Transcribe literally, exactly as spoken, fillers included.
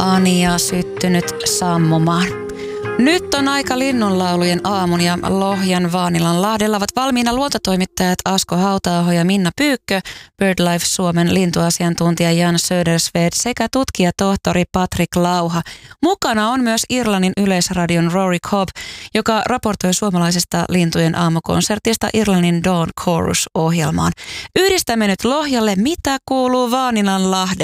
Ania syttynyt sammumaan. Nyt on aika linnunlaulujen aamun ja Lohjan Vaanilan lahdella ovat valmiina luontotoimittajat Asko Hauta-aho ja Minna Pyykkö, BirdLife Suomen lintuasiantuntija Jan Södersved sekä tutkijatohtori Patrick Lauha. Mukana on myös Irlannin yleisradion Rory Cobb, joka raportoi suomalaisesta lintujen aamukonsertista Irlannin Dawn Chorus-ohjelmaan. Yhdistämme nyt Lohjalle, mitä kuuluu Vaanilan lahdelle.